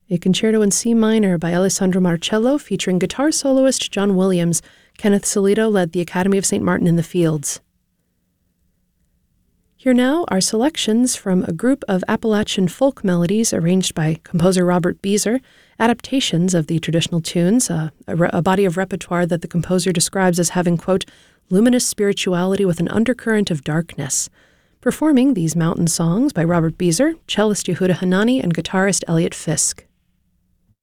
A concerto in C minor by Alessandro Marcello featuring guitar soloist John Williams. Kenneth Solito led the Academy of St. Martin in the Fields. Here now are selections from a group of Appalachian folk melodies arranged by composer Robert Beezer, adaptations of the traditional tunes, a body of repertoire that the composer describes as having, quote, luminous spirituality with an undercurrent of darkness. Performing these mountain songs by Robert Beezer, cellist Yehuda Hanani, and guitarist Elliot Fisk.